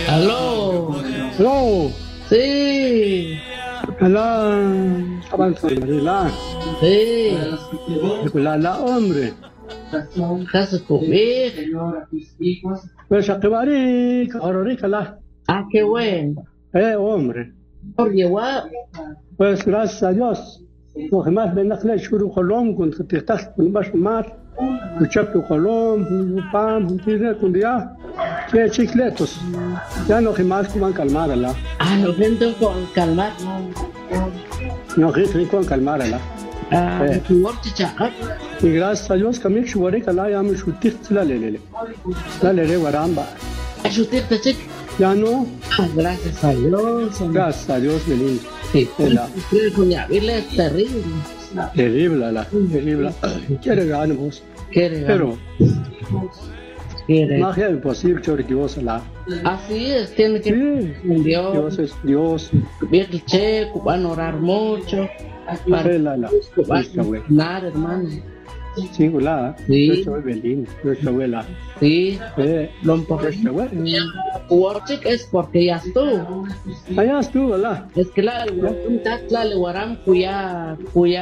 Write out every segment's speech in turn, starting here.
Aló, Hello, sí, hola, avanzar, sí, la hombre, estás a comer. pues a que baric, ahora la, Ah, qué bueno. hombre, Por llevar, pues gracias a Dios, lo que más ven a shuru colom, con que te estás con más mar, escuchar tu colom, pam, un tira con día, que chicletos, ya no que más como calmar la, no siento con calmar. no que con calmar la. Ah, tu work chacat. Y gracias a Dios que me shurek la ya me shutik la lele waramba. Ayúdate, chic. Ya no, Ah, gracias a Dios. gracias a Dios, Belín. Sí, La con mi abuela es terrible. terrible, terrible. Quiere ganar vos. Quiere, Pero, quiere. más que imposible, yo Dios la. Así es, tiene que Sí, con Dios. Dios es Dios. Bien que checo, van a orar mucho. Para La. Esta güey. nada, hermano. Singular. Sí. Yo soy Belín. Yo soy la. Sí, lo Esta importante. güey. Work es porque ya estuvo. Allá estuvo, la. Es que la le guaram cuya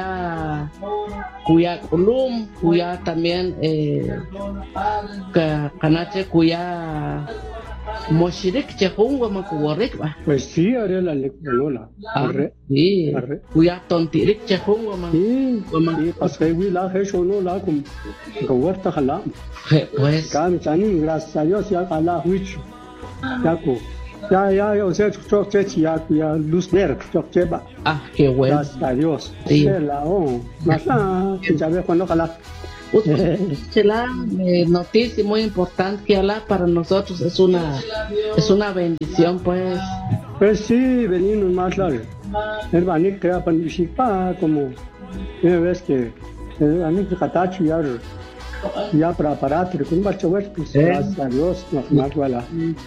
culum, cuya también canache cuya moshirik chehungwa makuwarik ba. Pues sí, haré la lectura. Arre. Sí, Arre. cuya tontirik chehungwa ma. Sí, sí, pasé güey la que yo no la con huerta jala. Pues, Cam chani gracias a Dios ya jala huicho. Ya ko. Ya, o sea, ya luz verde, cheba. qué bueno. Gracias a Dios. Sí. La más ya ve cuando jala. La noticia muy importante que Alá para nosotros es una bendición, pues. Pues sí, venimos más largo. El banik crea para como una vez que el banik katachi ya para aparato con bacho pues gracias a Dios nos más wala.